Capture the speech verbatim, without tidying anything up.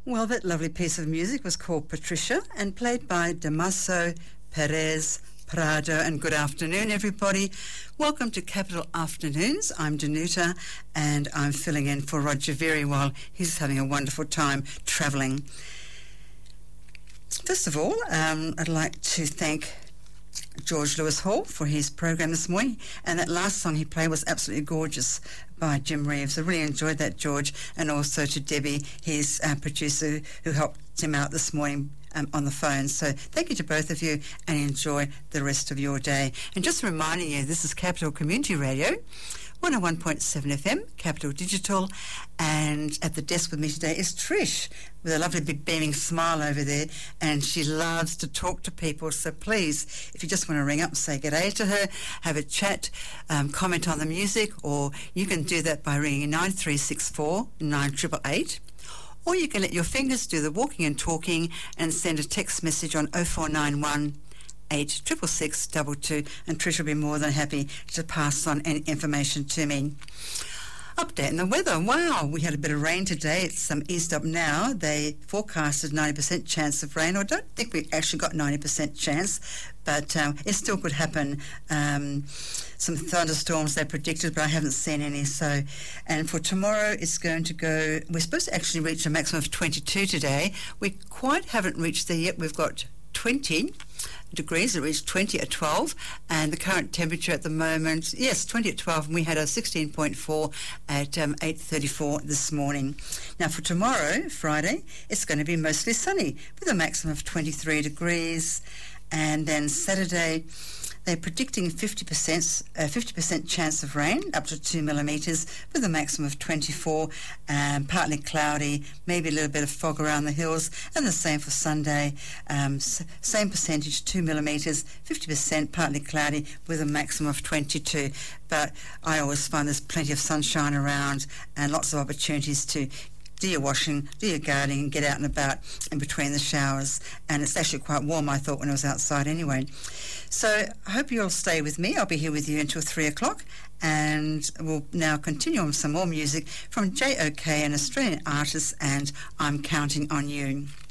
Well, that lovely piece of music was called Patricia and played by Damaso Perez Prado. And good afternoon, everybody. Welcome to Capital Afternoons. I'm Danuta, and I'm filling in for Roger very while he's having a wonderful time travelling. First of all, um, I'd like to thank George Lewis Hall for his program this morning, and that last song he played was absolutely gorgeous by Jim Reeves. I really enjoyed that, George, and also to Debbie, his uh, producer, who helped him out this morning um, on the phone. So thank you to both of you, and enjoy the rest of your day. And just reminding you, this is Capital Community Radio, one oh one point seven F M, Capital Digital, and at the desk with me today is Trish, with a lovely big beaming smile over there, and she loves to talk to people. So please, if you just want to ring up and say g'day to her, have a chat, um, comment on the music, or you can do that by ringing nine three six four, nine eight eight eight, or you can let your fingers do the walking and talking and send a text message on oh four nine one, eight six six six two two, and Trish will be more than happy to pass on any information to me. Update on the weather. Wow, we had a bit of rain today. It's um, eased up now. They forecasted ninety percent chance of rain. I don't think we actually got ninety percent chance, but um, it still could happen. Um, some thunderstorms they predicted, but I haven't seen any. So, and for tomorrow, it's going to go, we're supposed to actually reach a maximum of twenty-two today. We quite haven't reached there yet. We've got twenty degrees. It reached twenty at twelve, and the current temperature at the moment, yes, twenty at twelve, and we had a sixteen point four at um, eight thirty-four this morning. Now for tomorrow, Friday, it's going to be mostly sunny with a maximum of twenty-three degrees, and then Saturday, they're predicting fifty percent, uh, fifty percent chance of rain, up to two millimetres, with a maximum of twenty-four, and partly cloudy, maybe a little bit of fog around the hills, and the same for Sunday. Um, s- same percentage, two millimetres, fifty percent, partly cloudy, with a maximum of twenty-two. But I always find there's plenty of sunshine around and lots of opportunities to do your washing, do your gardening, and get out and about in between the showers. And it's actually quite warm, I thought, when I was outside anyway. So I hope you'll stay with me. I'll be here with you until three o'clock, and we'll now continue on some more music from J O K, an Australian artist, and I'm Counting on You.